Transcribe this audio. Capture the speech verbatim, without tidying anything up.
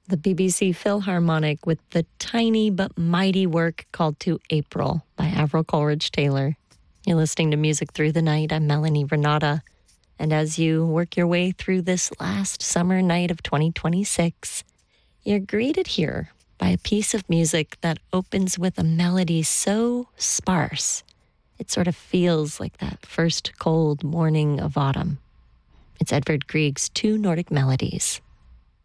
the B B C Philharmonic with the tiny but mighty work called To April by Avril Coleridge-Taylor. You're listening to Music Through the Night. I'm Melanie Renata. And as you work your way through this last summer night of twenty twenty-six, you're greeted here by a piece of music that opens with a melody so sparse, it sort of feels like that first cold morning of autumn. It's Edvard Grieg's Two Nordic Melodies.